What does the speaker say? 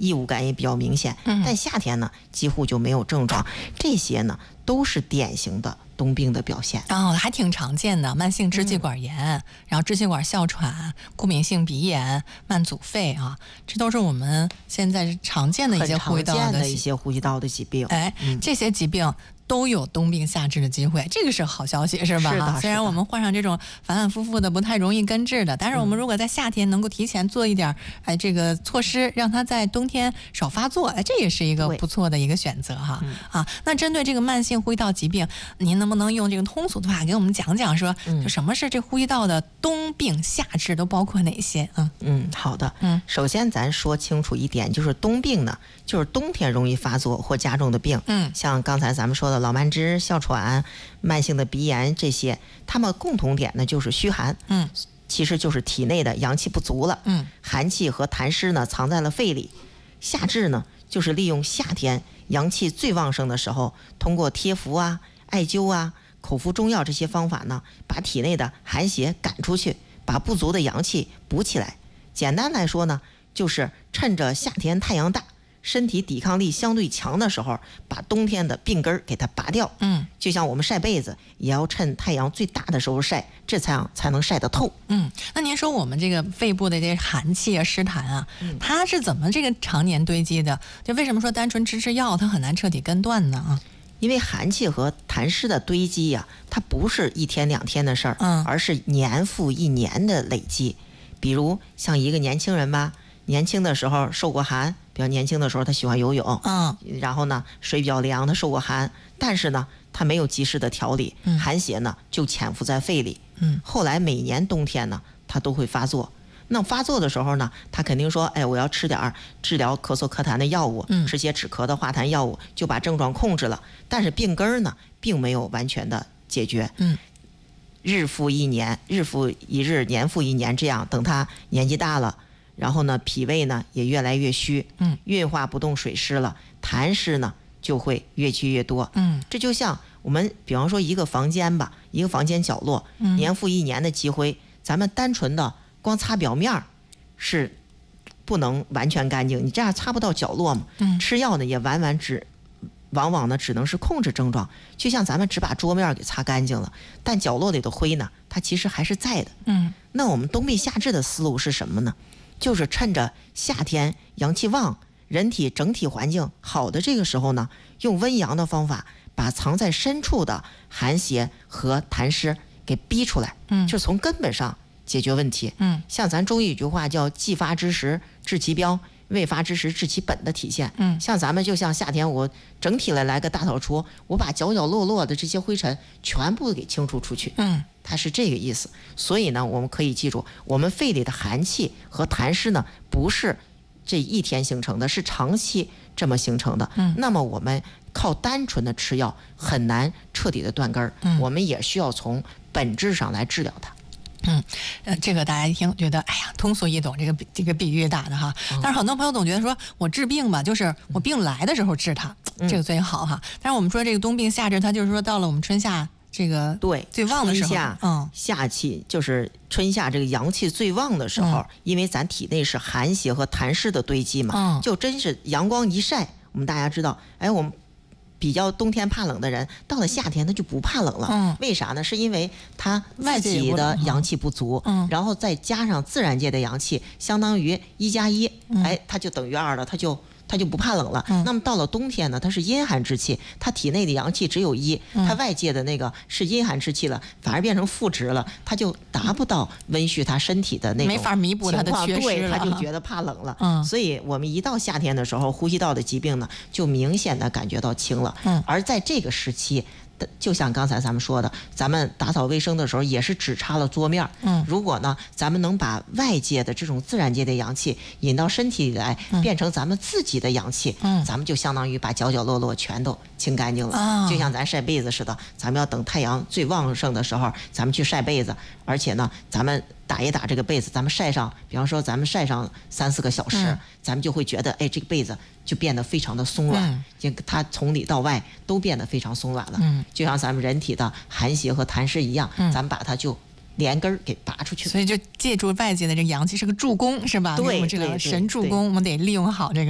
异物感也比较明显。但夏天呢，几乎就没有症状。这些呢，都是典型的冬病的表现。 还挺常见的，慢性支气管炎，然后支气管哮喘、过敏性鼻炎、慢阻肺啊，这都是我们现在常见的一些呼吸道的疾病。 这些疾病都有冬病夏治的机会，这个是好消息，是吧？ 是的。 虽然我们患上这种反反复复的不太容易根治的，但是我们如果在夏天能够提前做一点这个措施，让它在冬天少发作，这也是一个不错的一个选择哈。那针对这个慢性呼吸道疾病，您能不能用这个通俗的话给我们讲讲说，就什么是这呼吸道的冬病夏治都包括哪些？ 好的。首先咱说清楚一点，就是冬病呢，就是冬天容易发作或加重的病。像刚才咱们说的老慢支、哮喘、慢性的鼻炎这些，它们共同点呢就是虚寒。其实就是体内的阳气不足了。寒气和痰湿呢藏在了肺里。夏治呢，就是利用夏天阳气最旺盛的时候，通过贴服啊、艾灸啊、口服中药这些方法呢，把体内的寒邪赶出去，把不足的阳气补起来。简单来说呢，就是趁着夏天太阳大，身体抵抗力相对强的时候，把冬天的病根给它拔掉。就像我们晒被子，也要趁太阳最大的时候晒，这才能晒得透。 那您说我们这个肺部的这寒气啊、湿痰啊，它是怎么这个常年堆积的？就为什么说单纯吃药它很难彻底根断呢？ 因为寒气和痰湿的堆积呀，它不是一天两天的事儿，而是年复一年的累积。比如像一个年轻人吧，年轻的时候受过寒，比较年轻的时候他喜欢游泳，然后呢水比较凉，他受过寒，但是呢他没有及时的调理，寒邪呢就潜伏在肺里。后来每年冬天呢他都会发作。那发作的时候呢，他肯定说，我要吃点治疗咳嗽咳痰的药物，吃些止咳的化痰药物，就把症状控制了。但是病根呢并没有完全的解决。日复一年，日复一日，年复一年，这样等他年纪大了，然后呢脾胃呢也越来越虚，运化不动水湿了，痰湿呢就会越积越多。这就像我们比方说一个房间吧，一个房间角落，年复一年的积灰，咱们单纯的光擦表面是不能完全干净，你这样擦不到角落嘛。吃药呢也往往呢只能是控制症状，就像咱们只把桌面给擦干净了，但角落里的灰呢它其实还是在的。那我们冬病夏治的思路是什么呢？就是趁着夏天阳气旺，人体整体环境好的这个时候呢，用温阳的方法把藏在深处的寒邪和痰湿给逼出来，就从根本上解决问题。像咱中医有句话叫既发之时治其标，未发之时治其本的体现。像咱们就像夏天我整体来个大扫除，我把角角落落的这些灰尘全部给清除出去。它是这个意思。所以呢我们可以记住，我们肺里的寒气和痰湿呢不是这一天形成的，是长期这么形成的。那么我们靠单纯的吃药很难彻底的断根儿，我们也需要从本质上来治疗它。 这个大家一听觉得通俗易懂，这个比喻打的哈。但是很多朋友总觉得说我治病吧，就是我病来的时候治它，这个最好哈。但是我们说这个冬病夏治，它就是说到了我们春夏这个最旺的时候， 夏气就是春夏这个阳气最旺的时候，因为咱体内是寒邪和痰湿的堆积嘛，就真是阳光一晒，我们大家知道，我们比较冬天怕冷的人，到了夏天他就不怕冷了。为啥呢？是因为他自己的阳气不足，然后再加上自然界的阳气，相当于1+1，它就等于2了，它就不怕冷了。那么到了冬天呢，它是阴寒之气，它体内的阳气只有1，它外界的那个是阴寒之气了，反而变成负值了，它就达不到温煦它身体的那种没法弥补它的缺失了， 对，它就觉得怕冷了。所以我们一到夏天的时候，呼吸道的疾病呢就明显的感觉到轻了。而在这个时期，就像刚才咱们说的，咱们打扫卫生的时候也是只擦了桌面。如果呢咱们能把外界的这种自然界的阳气引到身体里来，变成咱们自己的阳气，咱们就相当于把角角落落全都清干净了。就像咱晒被子似的，咱们要等太阳最旺盛的时候咱们去晒被子，而且呢咱们打一打这个被子，咱们晒上，比方说咱们晒上3-4个小时，咱们就会觉得这个被子就变得非常的松软，它从里到外都变得非常松软了。就像咱们人体的寒邪和痰湿一样，咱们把它就连根给拔出去。 所以就借助外界的这个阳气是个助攻，是吧？ 对， 这个神助攻，我们得利用好这个。